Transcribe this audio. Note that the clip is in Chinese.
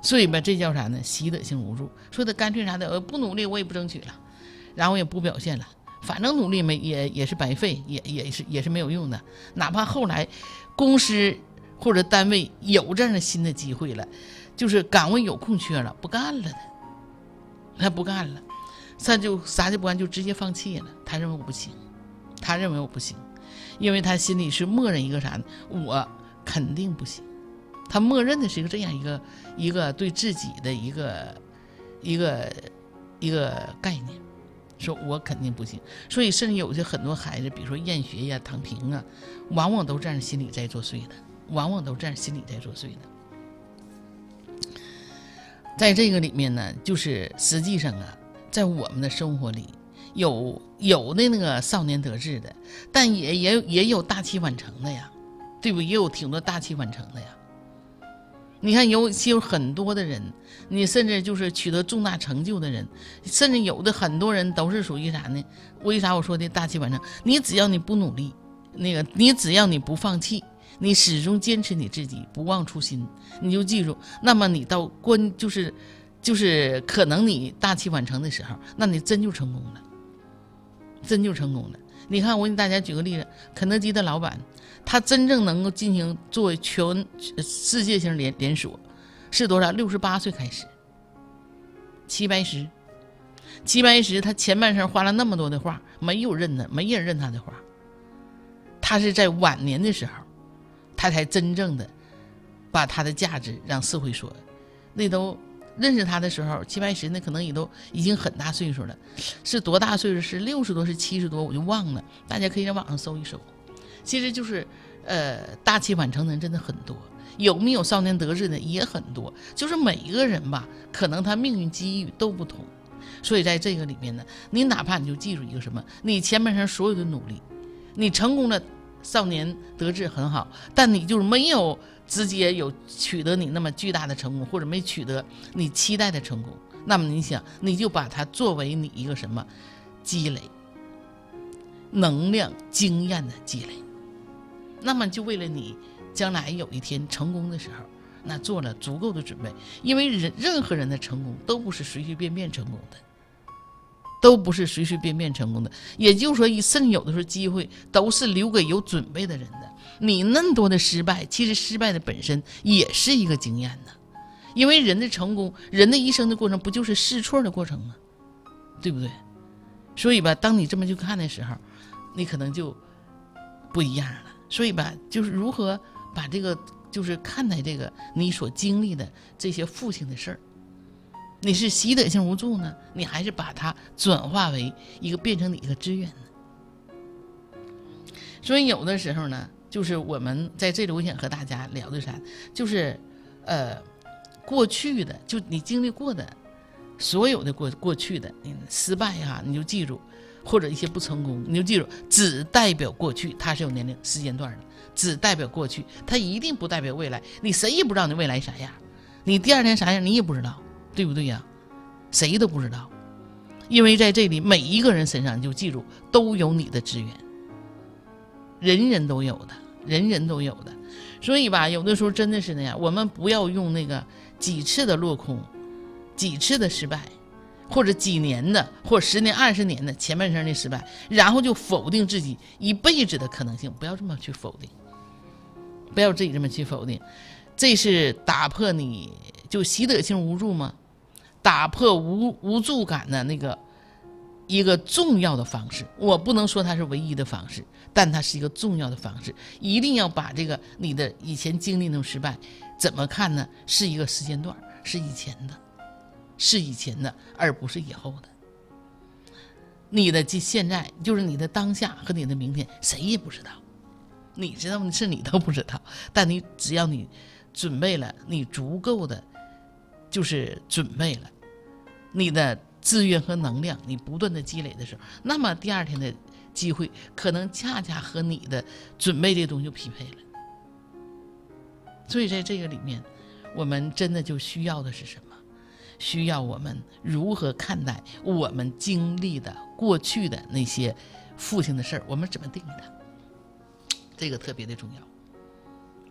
所以吧，这叫啥呢？习得性无助。说他干脆啥的，我不努力，我也不争取了，然后也不表现了，反正努力也是白费，也是没有用的。哪怕后来公司或者单位有这样的新的机会了，就是岗位有空缺了，不干了的，他不干了，他就啥就不干，就直接放弃了。他认为我不行，他认为我不行，因为他心里是默认一个啥呢？我肯定不行。他默认的是这样一个对自己的一个概念，说我肯定不行。所以甚至有些很多孩子，比如说厌学呀、躺平啊，往往都这样心理在作祟的，在这个里面呢，就是实际上啊，在我们的生活里有的那个少年得志的，但也有大器晚成的呀，对不？也有挺多大器晚成的呀。你看有很多的人，你甚至就是取得重大成就的人，甚至有的很多人都是属于啥呢？为啥我说的大器晚成？你只要你不努力，你只要你不放弃，你始终坚持你自己，不忘初心，你就记住，那么你到就是可能你大器晚成的时候，那你真就成功了，你看，我给大家举个例子，肯德基的老板，他真正能够进行作为全世界性连锁是多少？68岁开始，710，他前半生画了那么多的画，没人认他的画，他是在晚年的时候，他才真正的把他的价值让社会说，那都认识他的时候，710那可能也都已经很大岁数了，是多大岁数？是60多，是70多，我就忘了，大家可以在网上搜一搜。其实就是大器晚成的人真的很多，有没有少年得志的也很多，就是每一个人吧，可能他命运机遇都不同。所以在这个里面呢，你哪怕你就记住一个什么，你前半生所有的努力，你成功了，少年得志很好，但你就是没有直接有取得你那么巨大的成功，或者没取得你期待的成功，那么你想，你就把它作为你一个什么积累，能量经验的积累，那么就为了你将来有一天成功的时候，那做了足够的准备。因为任何人的成功都不是随随便便成功的，也就是说，甚至有的时候机会都是留给有准备的人的。你那么多的失败，其实失败的本身也是一个经验的，因为人的成功，人的一生的过程不就是试错的过程吗？对不对？所以吧，当你这么去看的时候，你可能就不一样了。所以吧，就是如何把这个就是看待这个你所经历的这些负性的事儿，你是习得性无助呢，你还是把它转化为变成你一个资源呢？所以有的时候呢，就是我们在这里我想和大家聊的啥，就是过去的，就你经历过的所有的过去的失败啊，你就记住，或者一些不成功，你就记住，只代表过去，它是有年龄时间段的，只代表过去，它一定不代表未来。你谁也不知道你未来啥样，你第二天啥样你也不知道，对不对呀？谁都不知道，因为在这里每一个人身上，就记住都有你的资源，人人都有的。所以吧，有的时候真的是那样，我们不要用那个几次的落空，几次的失败，或者几年的，或者10年20年的前半生的失败，然后就否定自己一辈子的可能性。不要这么去否定，不要自己这么去否定，这是打破你就习得性无助吗？打破无助感的一个重要的方式。我不能说它是唯一的方式，但它是一个重要的方式。一定要把这个你的以前经历那种失败怎么看呢？是一个时间段，是以前的，而不是以后的。你的现在就是你的当下和你的明天，谁也不知道，你知道是你都不知道，但你只要你准备了，你足够的就是准备了，你的资源和能量你不断的积累的时候，那么第二天的机会可能恰恰和你的准备这东西就匹配了。所以在这个里面，我们真的就需要的是什么？需要我们如何看待我们经历的过去的那些负性的事儿，我们怎么定义它，这个特别的重要。